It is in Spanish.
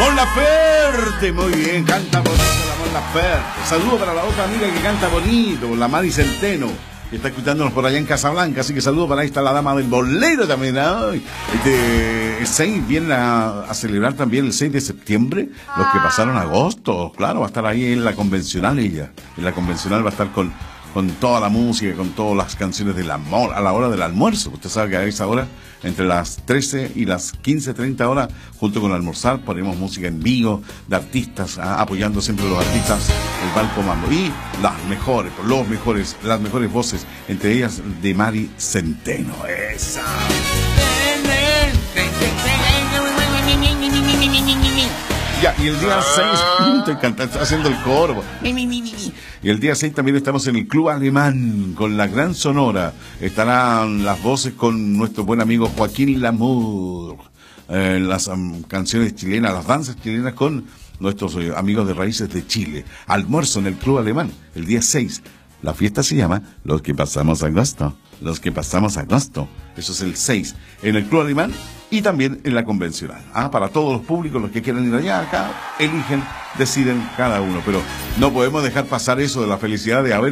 Mon Laferte, muy bien, canta bonito la Mon Laferte. Saludo para la otra amiga que canta bonito, la Mari Centeno, que está escuchándonos por allá en Casablanca, así que saludo para ahí está la dama del bolero también. ¿No? El 6 vienen a celebrar también el 6 de septiembre, los que pasaron agosto, claro, va a estar ahí en la convencional ella, en la convencional va a estar con toda la música, con todas las canciones del amor, a la hora del almuerzo. Usted sabe que a esa hora, entre las 13 y las 15:30 horas, junto con almorzar, ponemos música en vivo de artistas, apoyando siempre a los artistas, el Balco Mambo. Y las mejores voces, entre ellas de Mari Centeno. Esa. Ya, y el día 6, estoy cantando, haciendo el coro. Y el día 6 también estamos en el Club Alemán, con la gran sonora. Estarán las voces con nuestro buen amigo Joaquín Lamour. Las canciones chilenas, las danzas chilenas con nuestros amigos de Raíces de Chile. Almuerzo en el Club Alemán, el día 6. La fiesta se llama Los que pasamos agosto. Los que pasamos agosto. Eso es el 6. En el Club Alemán y también en la convencional. Para todos los públicos, los que quieran ir allá, acá, eligen, deciden cada uno. Pero no podemos dejar pasar eso de la felicidad de haber